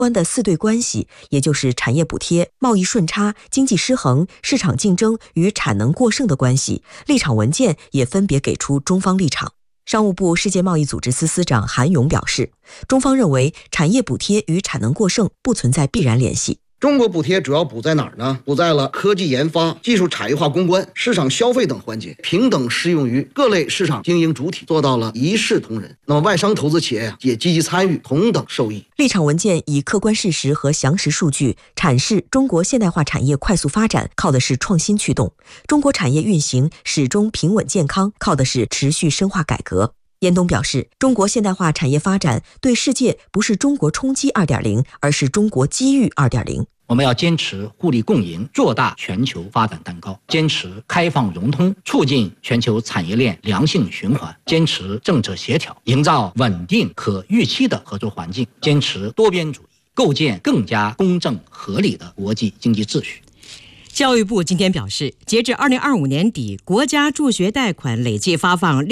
关的4对关系，也就是产业补贴、贸易顺差、经济失衡、市场竞争与产能过剩的关系，立场文件也分别给出中方立场。商务部世界贸易组织司司长韩勇表示，中方认为产业补贴与产能过剩不存在必然联系。 中国补贴主要补在哪儿呢？补在了科技研发、技术产业化攻关、市场消费等环节，平等适用于各类市场经营主体，做到了一视同仁。那么外商投资企业也积极参与，同等受益。 立场文件以客观事实和详实数据阐释中国现代化产业快速发展靠的是创新驱动，中国产业运行始终平稳健康靠的是持续深化改革。严冬表示，中国现代化产业发展对世界不是中国冲击 2.0， 而是中国机遇 2.0。 我们要坚持互利共赢，做大全球发展蛋糕，坚持开放融通，促进全球产业链良性循环，坚持政策协调，营造稳定可预期的合作环境，坚持多边主义，构建更加公正合理的国际经济秩序。 教育部今天表示，截至2025年底，国家助学贷款累计发放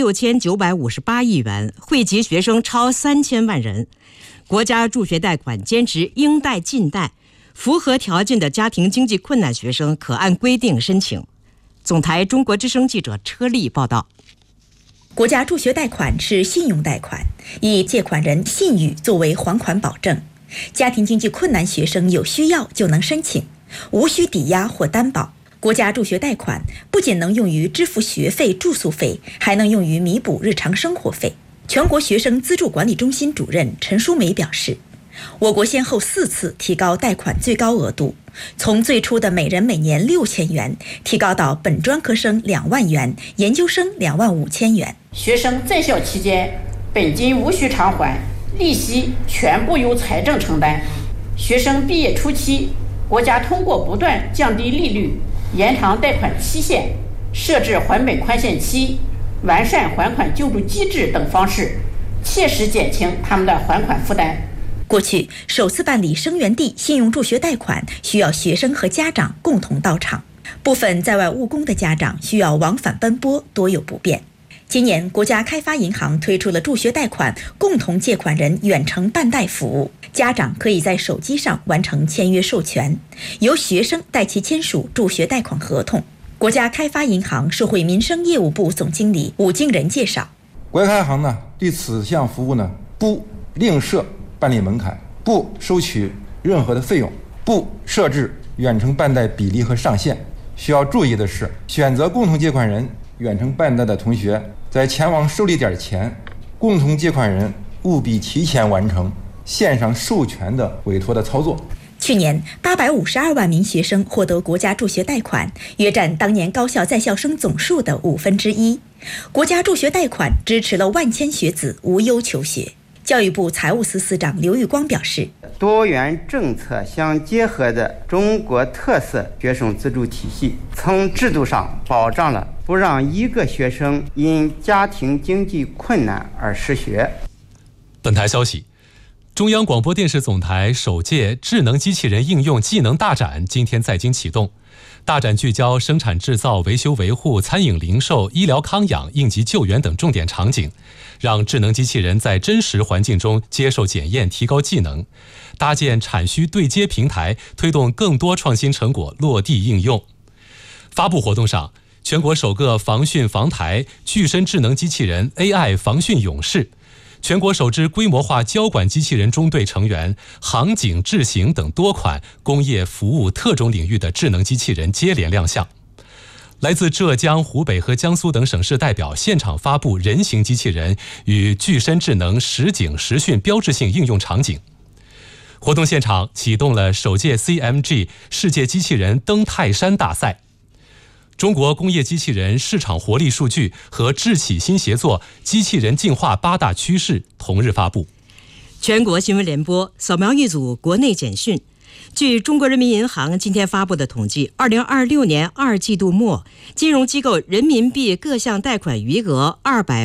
6958亿元，惠及学生超3000万人。国家助学贷款坚持应贷尽贷，符合条件的家庭经济困难学生可按规定申请。总台中国之声记者车丽报道。 国家助学贷款是信用贷款，以借款人信誉作为还款保证，家庭经济困难学生有需要就能申请，无需抵押或担保。国家助学贷款不仅能用于支付学费、住宿费，还能用于弥补日常生活费。全国学生资助管理中心主任陈淑梅表示，我国先后4次提高贷款最高额度，从最初的每人每年6000元提高到本专科生2万元，研究生25000元。 学生在校期间，本金无需偿还，利息全部由财政承担。学生毕业初期，国家通过不断降低利率、延长贷款期限、设置还本宽限期、完善还款救助机制等方式，切实减轻他们的还款负担。 过去首次办理生源地信用助学贷款需要学生和家长共同到场，部分在外务工的家长需要往返奔波，多有不便。今年国家开发银行推出了助学贷款共同借款人远程办贷服务，家长可以在手机上完成签约授权，由学生代其签署助学贷款合同。国家开发银行社会民生业务部总经理武敬仁介绍， 国家开行呢对此项服务呢不另设办理门槛，不收取任何的费用，不设置远程办贷比例和上限。需要注意的是，选择共同借款人远程办贷的同学，在前往受理点前，共同借款人务必提前完成线上授权的委托的操作。 去年852万名学生获得国家助学贷款，约占当年高校在校生总数的1/5。国家助学贷款支持了万千学子无忧求学。教育部财务司司长刘玉光表示， 多元政策相结合的中国特色学生资助体系，从制度上保障了不让一个学生因家庭经济困难而失学。 本台消息，中央广播电视总台首届智能机器人应用技能大展今天在京启动。大展聚焦生产制造、维修维护、餐饮零售、医疗康养、应急救援等重点场景，让智能机器人在真实环境中接受检验，提高技能，搭建产需对接平台，推动更多创新成果落地应用。发布活动上，全国首个防汛防台具身智能机器人 AI 防汛勇士，全国首支规模化交管机器人中队成员、航警、智行等多款工业服务特种领域的智能机器人接连亮相。来自浙江、湖北和江苏等省市代表现场发布人形机器人与具身智能实警实训标志性应用场景。活动现场启动了首届 CMG 世界机器人登泰山大赛。中国工业机器人市场活力数据和智企新协作机器人进化8大趋势同日发布。 全国新闻联播扫描一组国内简讯。据中国人民银行今天发布的统计，2026年2季度末，金融机构人民币各项贷款余额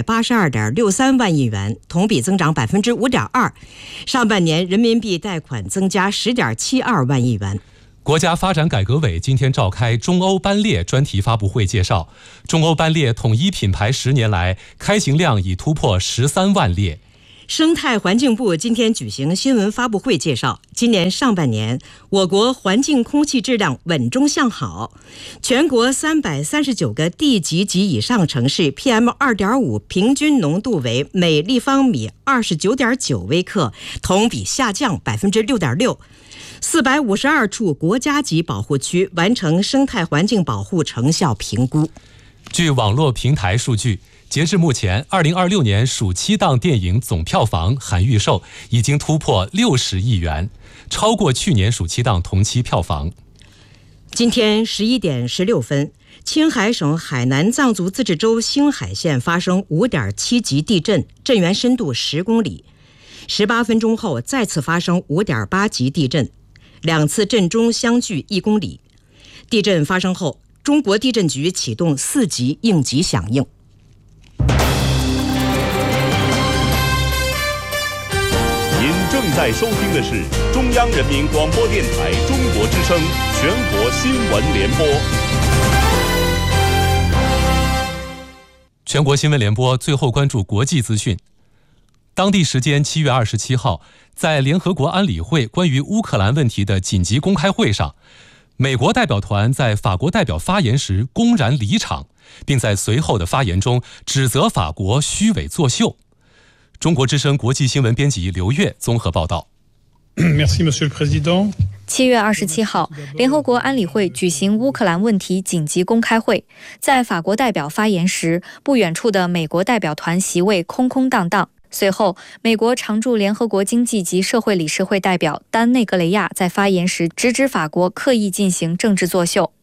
282.63万亿元，同比增长5.2%。上半年人民币贷款增加10.72万亿元。 国家发展改革委今天召开中欧班列专题发布会，介绍中欧班列统一品牌10年来开行量已突破13万列。 生态环境部今天举行新闻发布会，介绍今年上半年我国环境空气质量稳中向好，全国339个地级及以上城市 PM2.5 平均浓度为每立方米 29.9 微克，同比下降 6.6%。452处国家级保护区完成生态环境保护成效评估。 据网络平台数据，截至目前，2026年暑期档电影总票房含预售已经突破60亿元，超过去年暑期档同期票房。 今天11点16分，青海省海南藏族自治州兴海县发生 5.7 级地震，震源深度10公里。18分钟后再次发生 5.8 级地震，两次震中相距1公里。地震发生后，中国地震局启动4级应急响应。 您正在收听的是中央人民广播电台中国之声全国新闻联播。 全国新闻联播最后关注国际资讯。当地时间7月27号，在联合国安理会关于乌克兰问题的紧急公开会上，美国代表团在法国代表发言时公然离场，并在随后的发言中指责法国虚伪作秀。中国之声国际新闻编辑刘越综合报道。 7月27号，联合国安理会举行乌克兰问题紧急公开会，在法国代表发言时，不远处的美国代表团席位空空荡荡。随后，美国常驻联合国经济及社会理事会代表丹内格雷亚在发言时直指法国刻意进行政治作秀。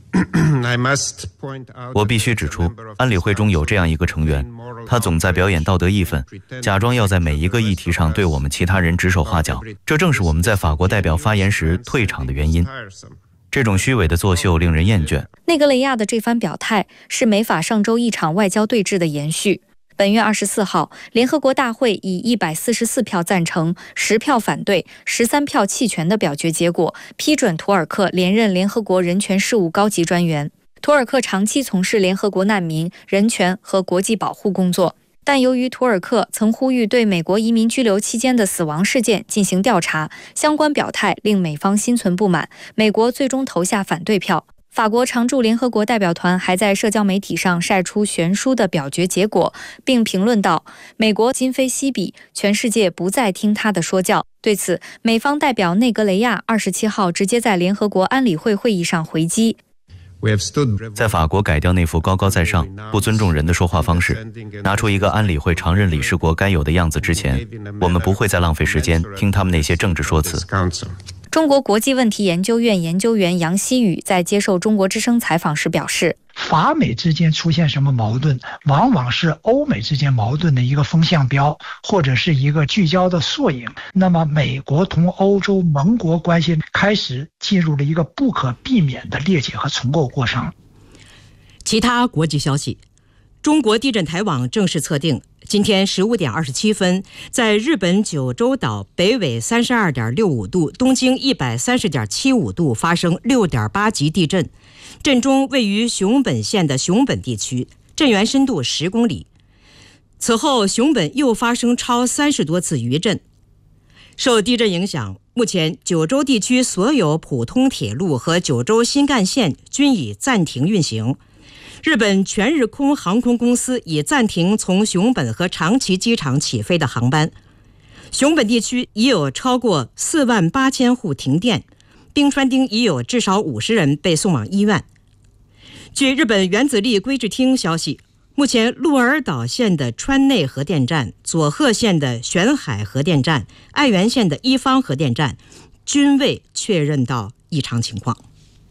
我必须指出，安理会中有这样一个成员，他总在表演道德义愤，假装要在每一个议题上对我们其他人指手画脚，这正是我们在法国代表发言时退场的原因。这种虚伪的作秀令人厌倦。 内格雷亚的这番表态是美法上周一场外交对峙的延续。本月24号，联合国大会以144票赞成、10票反对、13票弃权的表决结果，批准图尔克连任联合国人权事务高级专员。图尔克长期从事联合国难民、人权和国际保护工作，但由于图尔克曾呼吁对美国移民拘留期间的死亡事件进行调查，相关表态令美方心存不满，美国最终投下反对票。法国常驻联合国代表团还在社交媒体上晒出悬殊的表决结果，并评论道：“美国今非昔比，全世界不再听他的说教。”对此，美方代表内格雷亚27号直接在联合国安理会会议上回击。 在法国改掉那副高高在上、不尊重人的说话方式，拿出一个安理会常任理事国该有的样子之前，我们不会再浪费时间听他们那些政治说辞。 中国国际问题研究院研究员杨希宇在接受中国之声采访时表示， 法美之间出现什么矛盾，往往是欧美之间矛盾的一个风向标，或者是一个聚焦的缩影。那么美国同欧洲盟国关系开始进入了一个不可避免的裂解和重构过程。 其他国际消息，中国地震台网正式测定，今天15点27分，在日本九州岛北纬32.65度、东经130.75度发生6.8级地震，震中位于熊本县的熊本地区，震源深度10公里。此后，熊本又发生超30多次余震。受地震影响，目前九州地区所有普通铁路和九州新干线均已暂停运行。日本全日空航空公司已暂停从熊本和长崎机场起飞的航班。熊本地区已有超过48000户停电，冰川町已有至少50人被送往医院。据日本原子力规制厅消息，目前鹿儿岛县的川内核电站、佐贺县的玄海核电站、爱媛县的伊方核电站均未确认到异常情况。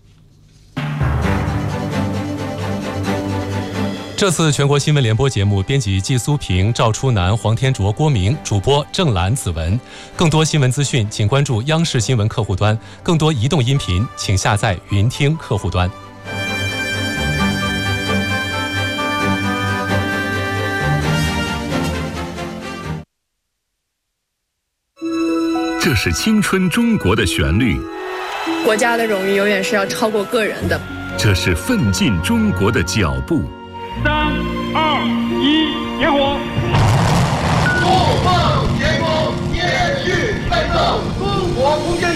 这次全国新闻联播节目编辑季苏平、赵初南、黄天卓、郭明，主播郑兰、子文。更多新闻资讯，请关注央视新闻客户端；更多移动音频，请下载云听客户端。 这是青春中国的旋律， 国家的荣誉永远是要超过个人的。 这是奋进中国的脚步。 3、2、1，点火！ 后奉天宫，接续奋斗，中国空间